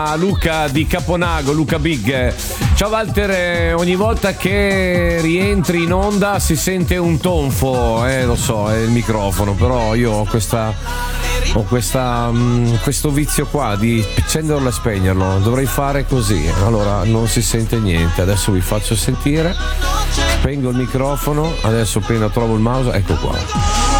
Luca di Caponago, Luca Big. Ciao Walter, ogni volta che rientri in onda si sente un tonfo, lo so, è il microfono, però io ho questo vizio qua di accenderlo e spegnerlo, dovrei fare così, allora non si sente niente. Adesso vi faccio sentire, spengo il microfono, adesso appena trovo il mouse, ecco qua.